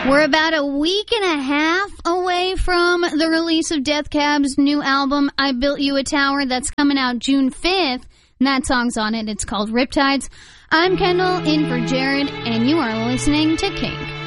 We're about a week and a half away from the release of Death Cab's new album, I Built You a Tower, that's coming out June 5th, and that song's on it. It's called Riptides. I'm Kendall, in for Jared, and you are listening to Kink.